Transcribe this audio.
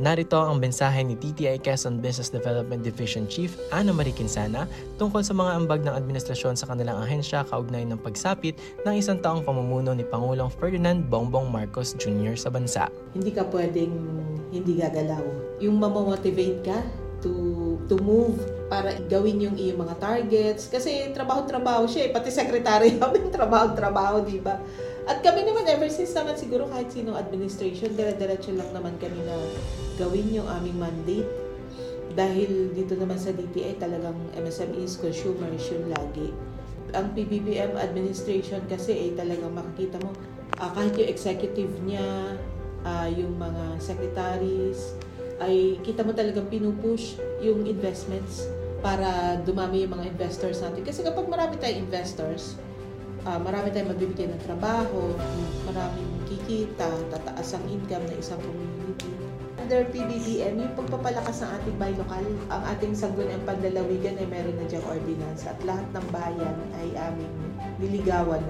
Narito ang mensahe ni TTI Quezon Business Development Division Chief Ana Marie Quinsana tungkol sa mga ambag ng administrasyon sa kanilang ahensya kaugnay ng pagsapit ng 1 taong pamumuno ni Pangulong Ferdinand Bongbong Marcos Jr. sa bansa. Hindi ka pwedeng hindi gagalaw. Yung mamomotivate ka to move para gawin yung iyong mga targets. Kasi trabaho-trabaho siya pati secretary namin trabaho-trabaho, di ba? At kami naman, ever since naman siguro kahit sinong administration, dire-diretso lang naman kami na gawin yung aming mandate. Dahil dito naman sa DTI talagang MSMEs, consumers yun lagi. Ang PBBM administration kasi talagang makikita mo, kahit yung executive niya, yung mga secretaries, ay kita mo talagang pinupush yung investments para dumami yung mga investors natin. Kasi kapag marami tayong investors, marami tayong magbibigay ng trabaho, maraming kikita, tataas ang income ng isang community. Under PBBM, yung pagpapalakas ng ating buy local, ang ating sangguniang panlalawigan ay meron na diyang ordinance at lahat ng bayan ay aming niligawan